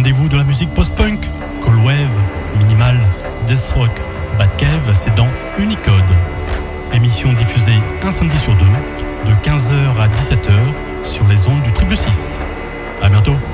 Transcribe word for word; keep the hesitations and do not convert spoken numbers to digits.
rendez-vous de la musique post-punk, cold wave, minimal, death rock, Batcave, c'est dans Unicode. Émission diffusée un samedi sur deux, de quinze heures à dix-sept heures, sur les ondes du Triple six. À bientôt.